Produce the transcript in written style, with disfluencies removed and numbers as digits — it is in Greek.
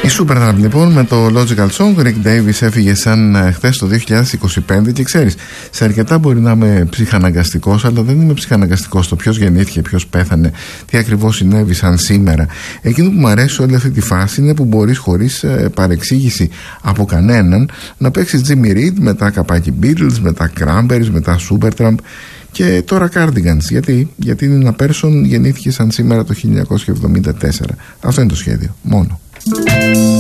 Η Supertramp λοιπόν με το Logical Song. Rick Davis έφυγε σαν χθες το 2025 και ξέρεις, σε αρκετά μπορεί να είμαι ψυχαναγκαστικός, αλλά δεν είμαι ψυχαναγκαστικός στο ποιος γεννήθηκε, ποιος πέθανε, τι ακριβώς συνέβη σαν σήμερα. Εκείνο που μου αρέσει όλη αυτή τη φάση είναι που μπορείς χωρίς παρεξήγηση από κανέναν να παίξεις Jimmy Reed, μετά καπάκι Beatles, μετά Cranberries, μετά Supertramp και τώρα Cardigans. Γιατί είναι ένα person, γεννήθηκε σαν σήμερα το 1974. Αυτό είναι το σχέδιο μόνο.